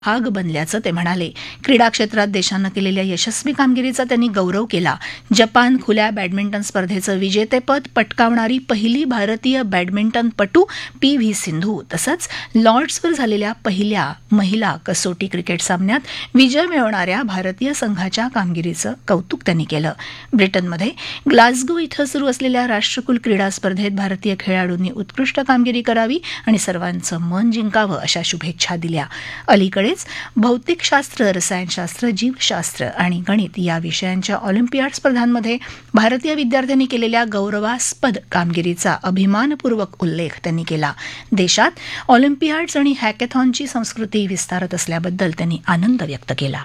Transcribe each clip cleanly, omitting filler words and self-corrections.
भाग बनल्याचं ते म्हणाले. क्रीडा क्षेत्रात देशानं केलेल्या यशस्वी कामगिरीचा त्यांनी गौरव केला. जपान खुल्या बॅडमिंटन स्पर्धेचं विजेतेपद पटकावणारी पहिली भारतीय बॅडमिंटनपटू PV सिंधू तसंच लॉर्ड्सवर झालेल्या पहिल्या महिला कसोटी क्रिकेट सामन्यात विजय मिळवणाऱ्या भारतीय संघाच्या कामगिरीचं कौतुक त्यांनी केलं. ब्रिटनमध्ये ग्लासगो इथं सुरू असलेल्या राष्ट्रकुल क्रीडा स्पर्धेत भारतीय खेळाडूंनी उत्कृष्ट कामगिरी करावी आणि सर्वांचं मन जिंकावं अशा शुभेच्छा दिल्या. अलीकडे भौतिकशास्त्र, रसायनशास्त्र, जीवशास्त्र आणि गणित या विषयांच्या ऑलिम्पियाड स्पर्धांमध्ये भारतीय विद्यार्थ्यांनी केलेल्या गौरवास्पद कामगिरीचा अभिमानपूर्वक उल्लेख त्यांनी केला. देशात ऑलिम्पियाड्स आणि हॅकेथॉनची संस्कृती विस्तारत असल्याबद्दल त्यांनी आनंद व्यक्त केला.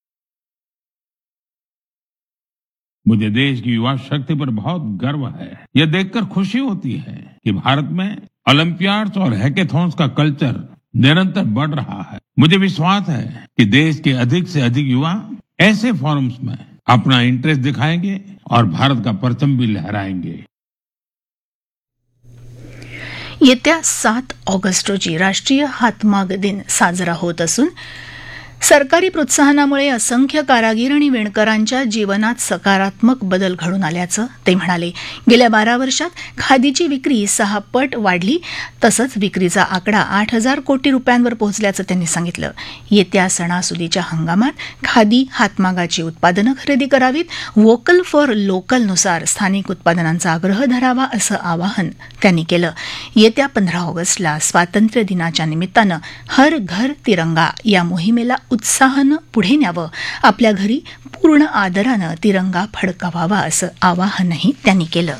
मुझे देश की युवा शक्ति पर बहुत गर्व है. यह देखकर खुशी होती है कि भारत में ओलंपियाड्स और हैकेथॉन्स का कल्चर निरंतर बढ़ रहा है. मुझे विश्वास है कि देश के अधिक से अधिक युवा ऐसे फोरम्स में अपना इंटरेस्ट दिखाएंगे और भारत का परचम भी लहराएंगे. येत्या 7 ऑगस्ट रोजी राष्ट्रीय हातमाग दिन साजरा होत असून सरकारी प्रोत्साहनामुळे असंख्य कारागीर आणि विणकरांच्या जीवनात सकारात्मक बदल घडून आल्याचं ते म्हणाले. गेल्या 12 वर्षात खादीची विक्री 6 पट वाढली तसंच विक्रीचा आकडा 8,000 कोटी रुपयांवर पोहोचल्याचं त्यांनी सांगितलं. येत्या सणासुदीच्या हंगामात खादी हातमागाची उत्पादनं खरेदी करावीत, व्होकल फॉर लोकलनुसार स्थानिक उत्पादनांचा आग्रह धरावा असं आवाहन त्यांनी केलं. येत्या 15 ऑगस्टला स्वातंत्र्य दिनाच्या निमित्तानं हर घर तिरंगा या मोहिमेला उत्साहानं पुढे न्यावं, आपल्या घरी पूर्ण आदरानं तिरंगा फडकावावा असं आवाहनही त्यांनी केलं.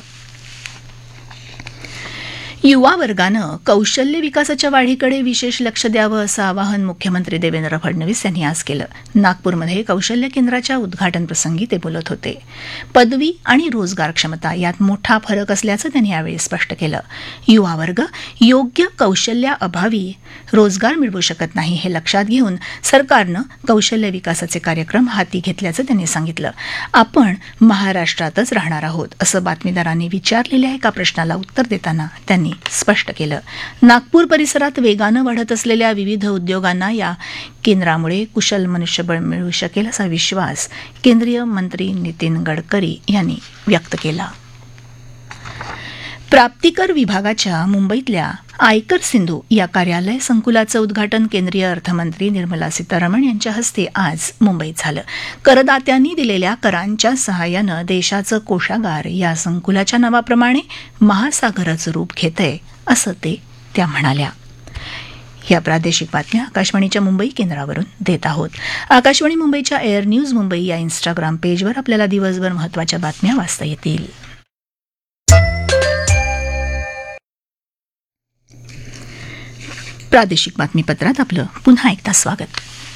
युवा वर्गानं कौशल्य विकासाच्या वाढीकडे विशेष लक्ष द्यावं असं आवाहन मुख्यमंत्री देवेंद्र फडणवीस यांनी आज केलं. नागपूरमध्ये कौशल्य केंद्राच्या उद्घाटन प्रसंगी ते बोलत होते. पदवी आणि रोजगार क्षमता यात मोठा फरक असल्याचं त्यांनी यावेळी स्पष्ट केलं. युवा वर्ग योग्य कौशल्याअभावी रोजगार मिळवू शकत नाही हे लक्षात घेऊन सरकारनं कौशल्य विकासाचे कार्यक्रम हाती घेतल्याचं त्यांनी सांगितलं. आपण महाराष्ट्रातच राहणार आहोत असं बातमीदारांनी विचारलेल्या एका प्रश्नाला उत्तर देताना त्यांनी स्पष्ट केलं. नागपूर परिसरात वेगानं वाढत असलेल्या विविध उद्योगांना या केंद्रामुळे कुशल मनुष्यबळ मिळू शकेल असा विश्वास केंद्रीय मंत्री नितीन गडकरी यांनी व्यक्त केला. प्राप्तिकर विभागाच्या मुंबईतल्या आयकर सिंधू या कार्यालय संकुलाचं उद्घाटन केंद्रीय अर्थमंत्री निर्मला सीतारामन यांच्या हस्ते आज मुंबईत झालं. करदात्यांनी दिलेल्या करांच्या सहाय्यानं देशाचं कोषागार या संकुलाच्या नावाप्रमाणे महासागराचं रूप घेतंय असं त्या म्हणाल्या. या प्रादेशिक बातम्या आकाशवाणीच्या मुंबई केंद्रावरून देत आहोत. आकाशवाणी मुंबईच्या एअर न्यूज मुंबई या इंस्टाग्राम पेजवर आपल्याला दिवसभर महत्त्वाच्या बातम्या वाचता येतील. प्रादेशिक बातमीपत्रात आपलं पुन्हा एकदा स्वागत.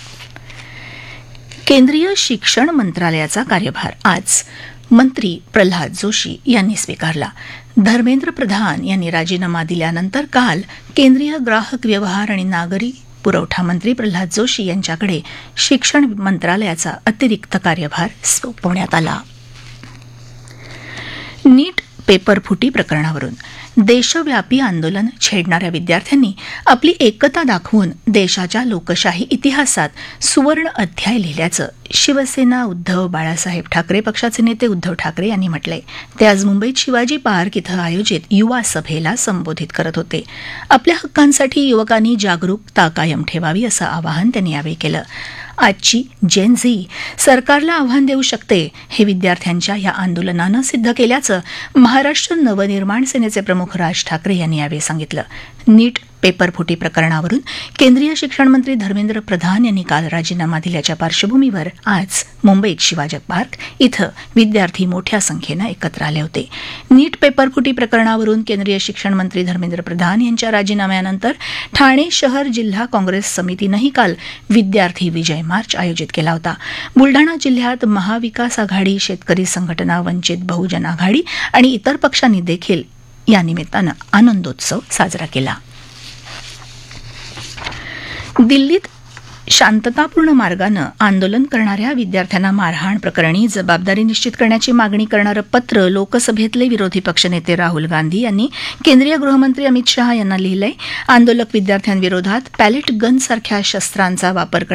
केंद्रीय शिक्षण मंत्रालयाचा कार्यभार आज मंत्री प्रल्हाद जोशी यांनी स्वीकारला. धर्मेंद्र प्रधान यांनी राजीनामा दिल्यानंतर काल केंद्रीय ग्राहक व्यवहार आणि नागरी पुरवठा मंत्री प्रल्हाद जोशी यांच्याकडे शिक्षण मंत्रालयाचा अतिरिक्त कार्यभार सोपवण्यात आला. नीट पेपर फुटी प्रकरणावरून देशव्यापी आंदोलन छेडणाऱ्या विद्यार्थ्यांनी आपली एकता दाखवून देशाच्या लोकशाही इतिहासात सुवर्ण अध्याय लिहिल्याचं शिवसेना उद्धव बाळासाहेब ठाकरे पक्षाचे नेते उद्धव ठाकरे यांनी म्हटलंय. ते आज मुंबईत शिवाजी पार्क इथं आयोजित युवा सभेला संबोधित करत होते. आपल्या हक्कांसाठी युवकांनी जागरूकता कायम ठेवावी असं आवाहन त्यांनी यावेळी केलं. आजची जेन झी सरकारला आव्हान देऊ शकते हे विद्यार्थ्यांच्या या आंदोलनानं सिद्ध केल्याचं महाराष्ट्र नवनिर्माण सेनेचे प्रमुख राज ठाकरे यांनी यावेळी सांगितलं. नीट पेपर फुटी प्रकरणावरून केंद्रीय शिक्षण मंत्री धर्मेंद्र प्रधान यांनी काल राजीनामा दिल्याच्या पार्श्वभूमीवर आज मुंबईत शिवाजी पार्क इथं विद्यार्थी मोठ्या संख्येनं एकत्र आले होते. नीट पेपर फुटी प्रकरणावरून केंद्रीय शिक्षण मंत्री धर्मेंद्र प्रधान यांच्या राजीनाम्यानंतर ठाणे शहर जिल्हा काँग्रेस समितीनंही काल विद्यार्थी विजय मार्च आयोजित केला होता. बुलढाणा जिल्ह्यात महाविकास आघाडी, शेतकरी संघटना, वंचित बहुजन आघाडी आणि इतर पक्षांनी देखील या निमित्तानं आनंदोत्सव साजरा केला. दिल्लीत शांततापूर्ण मार्गानं आंदोलन करणाऱ्या विद्यार्थ्यांना मारहाण प्रकरणी जबाबदारी निश्चित करण्याची मागणी करणारं पत्र लोकसभेतले विरोधी पक्षनेते राहुल गांधी यांनी केंद्रीय गृहमंत्री अमित शहा यांना लिहिलंय. आंदोलक विद्यार्थ्यांविरोधात पॅलेट गन सारख्या शस्त्रांचा वापर